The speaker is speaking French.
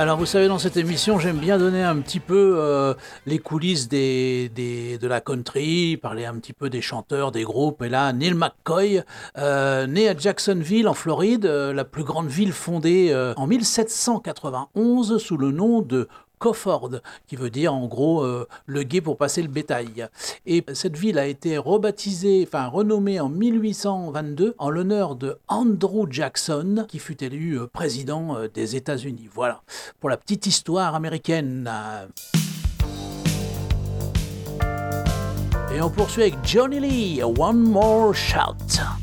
Alors vous savez, dans cette émission, j'aime bien donner un petit peu les coulisses de la country, parler un petit peu des chanteurs, des groupes. Et là, Neil McCoy, né à Jacksonville en Floride, la plus grande ville fondée en 1791 sous le nom de Cofford, qui veut dire en gros le gué pour passer le bétail. Et cette ville a été renommée en 1822 en l'honneur de Andrew Jackson, qui fut élu président des États-Unis. Voilà, pour la petite histoire américaine. Et on poursuit avec Johnny Lee, One More Shout.